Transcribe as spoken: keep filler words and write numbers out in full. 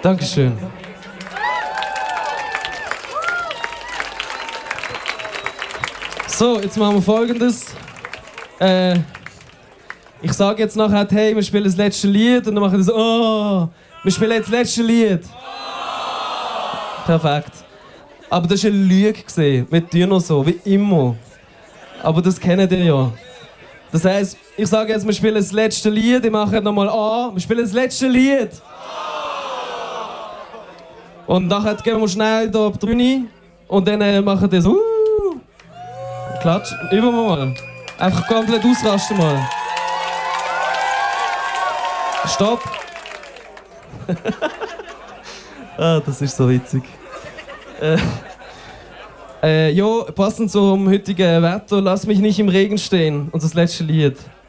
Dankeschön. So, jetzt machen wir Folgendes. Äh, ich sage jetzt nachher, hey, wir spielen das letzte Lied und dann machen wir so, oh, wir spielen jetzt das letzte Lied. Perfekt. Aber das war eine Lüge. Wir tun noch so, wie immer. Aber das kennt ihr ja. Das heisst, ich sage jetzt, wir spielen das letzte Lied, ich mache nochmal an, wir spielen das letzte Lied. Und nachher gehen wir schnell hier auf die Bühne und dann äh, machen wir so, uh, klatsch, üben wir mal. Einfach komplett ausrasten mal. Stopp. Ah, das ist so witzig. Äh, äh, ja, passend zum heutigen Wetter, lass mich nicht im Regen stehen. Und das letzte Lied.